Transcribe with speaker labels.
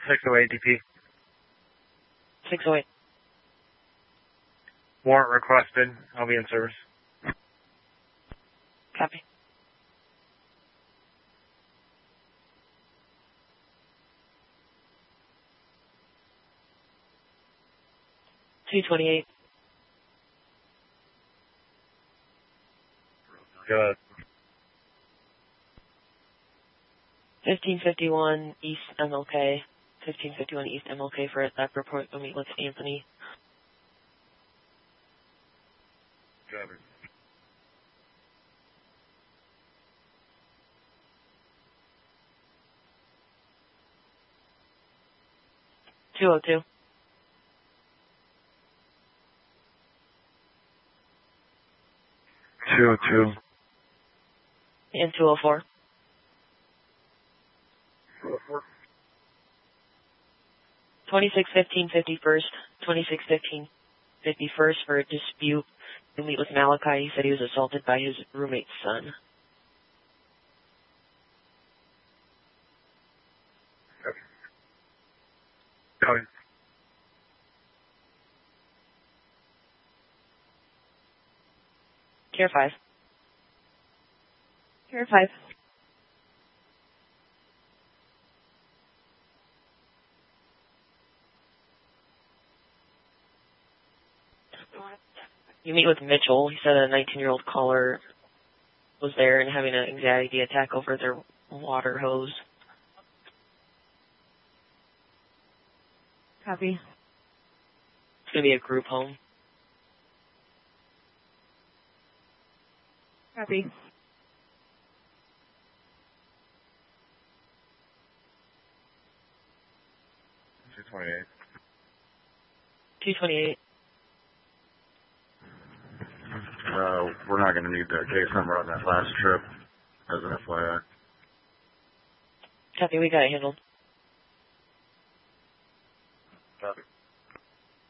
Speaker 1: 608 DP.
Speaker 2: 608.
Speaker 1: Warrant requested. I'll be in service.
Speaker 2: Copy. $228.
Speaker 1: Good.
Speaker 2: 1551 East MLK. 1551 East MLK for that report. We'll meet with Anthony.
Speaker 1: Copy.
Speaker 2: $202.
Speaker 1: $202.
Speaker 2: And $204. 2615 51st. 2615 51st for a dispute. We'll meet with Malachi. He said he was assaulted by his roommate's son.
Speaker 1: Copy.
Speaker 2: Care 5.
Speaker 3: Care 5.
Speaker 2: You meet with Mitchell. He said a 19-year-old caller was there and having an anxiety attack over their water hose.
Speaker 3: Copy.
Speaker 2: It's going to be a group home.
Speaker 3: Copy.
Speaker 1: $228.
Speaker 2: 228.
Speaker 1: We're not going to need the case number on that last trip, as an FYI.
Speaker 2: Copy, we got it handled.